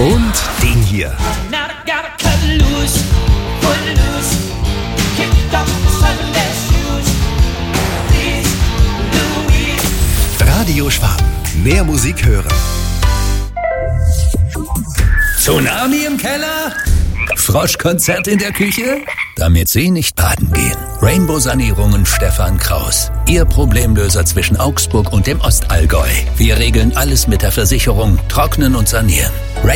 Und den hier. Radio Schwaben. Mehr Musik hören. Tsunami im Keller? Froschkonzert in der Küche? Damit Sie nicht baden gehen. Rainbow-Sanierungen Stefan Kraus. Ihr Problemlöser zwischen Augsburg und dem Ostallgäu. Wir regeln alles mit der Versicherung, trocknen und sanieren.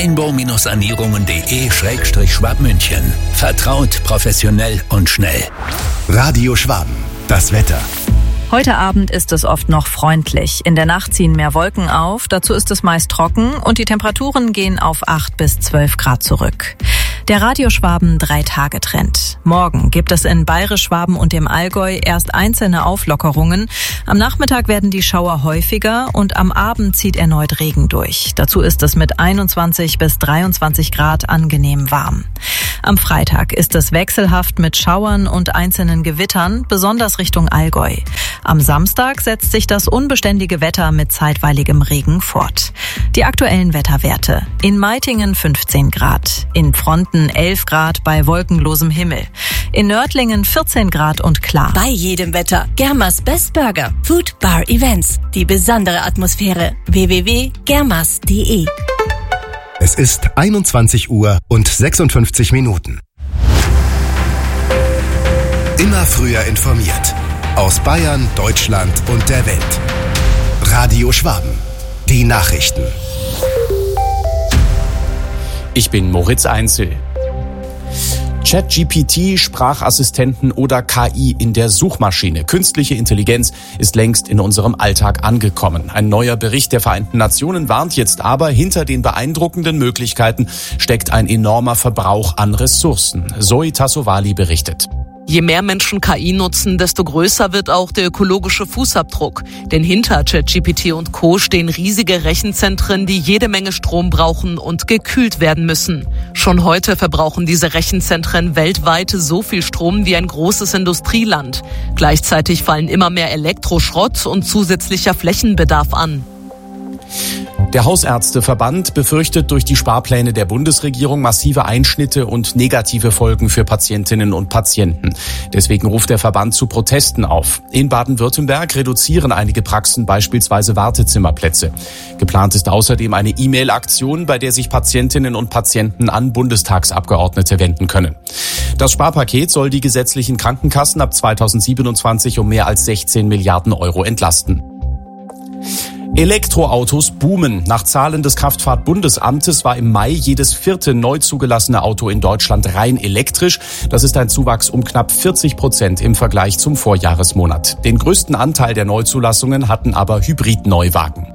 rainbow-sanierungen.de/Schwabmünchen. Vertraut, professionell und schnell. Radio Schwaben. Das Wetter. Heute Abend ist es oft noch freundlich. In der Nacht ziehen mehr Wolken auf, dazu ist es meist trocken und die Temperaturen gehen auf 8 bis 12 Grad zurück. Der Radio Schwaben 3-Tage-Trend. Morgen gibt es in Bayerisch-Schwaben und dem Allgäu erst einzelne Auflockerungen. Am Nachmittag werden die Schauer häufiger und am Abend zieht erneut Regen durch. Dazu ist es mit 21 bis 23 Grad angenehm warm. Am Freitag ist es wechselhaft mit Schauern und einzelnen Gewittern, besonders Richtung Allgäu. Am Samstag setzt sich das unbeständige Wetter mit zeitweiligem Regen fort. Die aktuellen Wetterwerte. In Meitingen 15 Grad, in Pfronten 11 Grad bei wolkenlosem Himmel, in Nördlingen 14 Grad und klar. Bei jedem Wetter. Germas Best Burger, Food, Bar, Events. Die besondere Atmosphäre. www.germas.de. Es ist 21 Uhr und 56 Minuten. Immer früher informiert. Aus Bayern, Deutschland und der Welt. Radio Schwaben. Die Nachrichten. Ich bin Moritz Einzel. ChatGPT, Sprachassistenten oder KI in der Suchmaschine. Künstliche Intelligenz ist längst in unserem Alltag angekommen. Ein neuer Bericht der Vereinten Nationen warnt jetzt aber, hinter den beeindruckenden Möglichkeiten steckt ein enormer Verbrauch an Ressourcen. Zoe Tassovali berichtet. Je mehr Menschen KI nutzen, desto größer wird auch der ökologische Fußabdruck. Denn hinter ChatGPT und Co. stehen riesige Rechenzentren, die jede Menge Strom brauchen und gekühlt werden müssen. Schon heute verbrauchen diese Rechenzentren weltweit so viel Strom wie ein großes Industrieland. Gleichzeitig fallen immer mehr Elektroschrott und zusätzlicher Flächenbedarf an. Der Hausärzteverband befürchtet durch die Sparpläne der Bundesregierung massive Einschnitte und negative Folgen für Patientinnen und Patienten. Deswegen ruft der Verband zu Protesten auf. In Baden-Württemberg reduzieren einige Praxen beispielsweise Wartezimmerplätze. Geplant ist außerdem eine E-Mail-Aktion, bei der sich Patientinnen und Patienten an Bundestagsabgeordnete wenden können. Das Sparpaket soll die gesetzlichen Krankenkassen ab 2027 um mehr als 16 Milliarden Euro entlasten. Elektroautos boomen. Nach Zahlen des Kraftfahrtbundesamtes war im Mai jedes 4. neu zugelassene Auto in Deutschland rein elektrisch. Das ist ein Zuwachs um knapp 40% im Vergleich zum Vorjahresmonat. Den größten Anteil der Neuzulassungen hatten aber Hybrid-Neuwagen.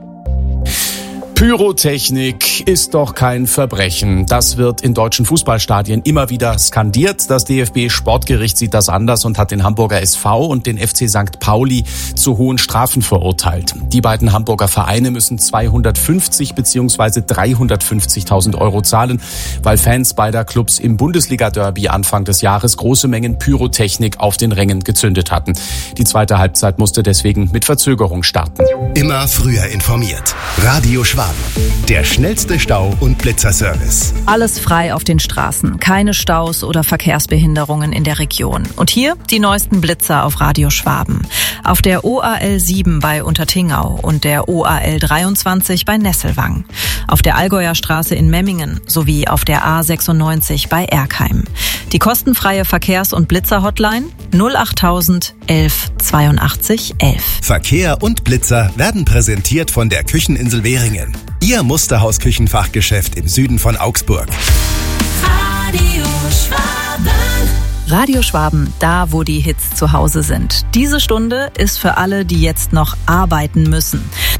Pyrotechnik ist doch kein Verbrechen. Das wird in deutschen Fußballstadien immer wieder skandiert. Das DFB-Sportgericht sieht das anders und hat den Hamburger SV und den FC St. Pauli zu hohen Strafen verurteilt. Die beiden Hamburger Vereine müssen 250 bzw. 350.000 Euro zahlen, weil Fans beider Clubs im Bundesliga-Derby Anfang des Jahres große Mengen Pyrotechnik auf den Rängen gezündet hatten. Die zweite Halbzeit musste deswegen mit Verzögerung starten. Immer früher informiert. Radio Schwaben. Der schnellste Stau- und Blitzerservice. Alles frei auf den Straßen, keine Staus oder Verkehrsbehinderungen in der Region. Und hier die neuesten Blitzer auf Radio Schwaben. Auf der OAL 7 bei Untertingau und der OAL 23 bei Nesselwang. Auf der Allgäuer Straße in Memmingen sowie auf der A96 bei Erkheim. Die kostenfreie Verkehrs- und Blitzer-Hotline 08000 11 82 11. Verkehr und Blitzer werden präsentiert von der Kücheninsel Währingen. Ihr Musterhaus-Küchenfachgeschäft im Süden von Augsburg. Radio Schwaben. Radio Schwaben, da wo die Hits zu Hause sind. Diese Stunde ist für alle, die jetzt noch arbeiten müssen.